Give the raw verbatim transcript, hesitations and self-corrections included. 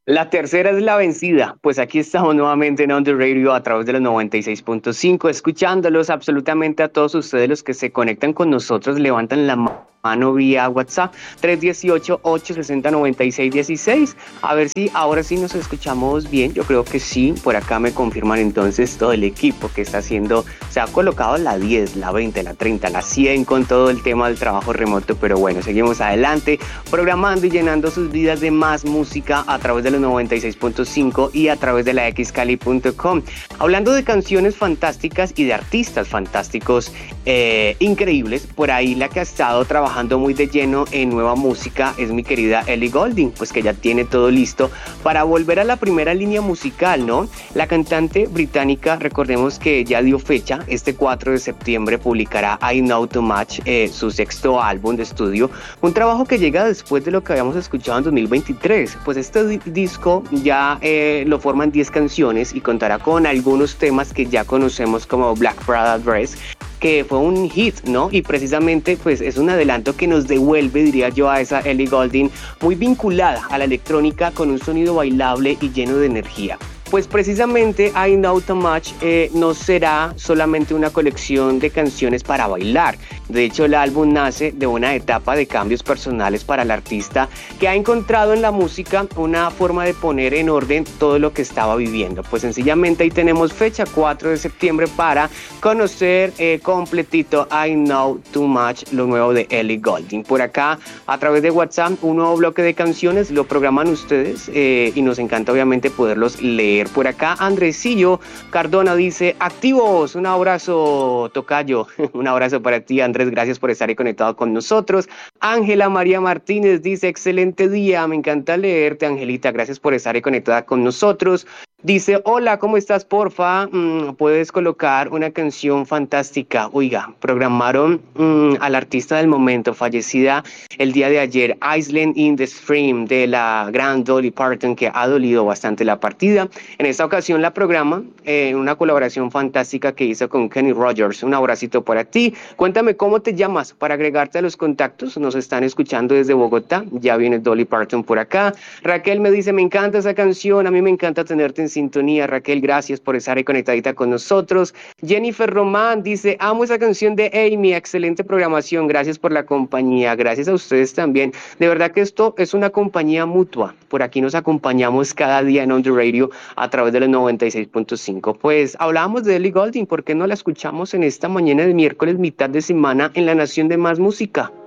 La tercera es la vencida, pues aquí estamos nuevamente en On The Radio a través de los noventa y seis punto cinco, escuchándolos absolutamente a todos ustedes los que se conectan con nosotros, levantan la ma- mano vía WhatsApp tres uno ocho, ocho seis cero, nueve seis uno seis. A ver si ahora sí nos escuchamos bien, yo creo que sí, por acá me confirman entonces todo el equipo que está haciendo, se ha colocado la diez, la veinte, la treinta, la cien con todo el tema del trabajo remoto, pero bueno, seguimos adelante, programando y llenando sus vidas de más música a través de los noventa y seis punto cinco y a través de la x cali punto com. Hablando de canciones fantásticas y de artistas fantásticos eh, increíbles, por ahí la que ha estado trabajando muy de lleno en nueva música es mi querida Ellie Goulding, pues que ya tiene todo listo para volver a la primera línea musical, ¿no? La cantante británica, recordemos que ya dio fecha, este cuatro de septiembre publicará I Know Too Much, eh, su sexto álbum de estudio, un trabajo que llega después de lo que habíamos escuchado en dos mil veintitrés, pues este di- disco ya eh, lo forman diez canciones y contará con algunos temas que ya conocemos como Black Prada Dress, que fue un hit, ¿no? Y precisamente pues es un adelanto que nos devuelve, diría yo, a esa Ellie Goulding muy vinculada a la electrónica con un sonido bailable y lleno de energía. Pues precisamente I Know Too Much eh, no será solamente una colección de canciones para bailar. De hecho, el álbum nace de una etapa de cambios personales para el artista que ha encontrado en la música una forma de poner en orden todo lo que estaba viviendo. Pues sencillamente ahí tenemos fecha cuatro de septiembre para conocer eh, completito I Know Too Much, lo nuevo de Ellie Goulding. Por acá, a través de WhatsApp, un nuevo bloque de canciones, lo programan ustedes eh, y nos encanta obviamente poderlos leer. Por acá, Andresillo Cardona dice, activos, un abrazo, tocayo, un abrazo para ti, Andrés, gracias por estar ahí conectado con nosotros. Ángela María Martínez dice, excelente día, me encanta leerte, Angelita, gracias por estar ahí conectada con nosotros. Dice, hola, ¿cómo estás? Porfa, mm, puedes colocar una canción fantástica. Oiga, programaron mm, a la artista del momento, fallecida el día de ayer, Island in the Stream, de la gran Dolly Parton, que ha dolido bastante la partida. En esta ocasión la programa, eh, una colaboración fantástica que hizo con Kenny Rogers. Un abracito para ti. Cuéntame cómo te llamas para agregarte a los contactos. Nos están escuchando desde Bogotá. Ya viene Dolly Parton por acá. Raquel me dice, me encanta esa canción. A mí me encanta tenerte en sintonía. Raquel, gracias por estar ahí conectadita con nosotros. Jennifer Román dice, amo esa canción de Amy. Excelente programación. Gracias por la compañía. Gracias a ustedes también. De verdad que esto es una compañía mutua. Por aquí nos acompañamos cada día en On The Radio a través de los noventa y seis punto cinco. Pues hablábamos de Ellie Goulding, ¿por qué no la escuchamos en esta mañana de miércoles, mitad de semana, en La Nación de Más Música?